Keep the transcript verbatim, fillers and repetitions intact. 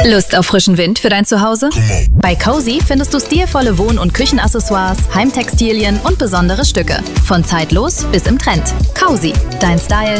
Lust auf frischen Wind für dein Zuhause? Bei Cozy findest du stilvolle Wohn- und Küchenaccessoires, Heimtextilien und besondere Stücke. Von zeitlos bis im Trend. Cozy, dein Style,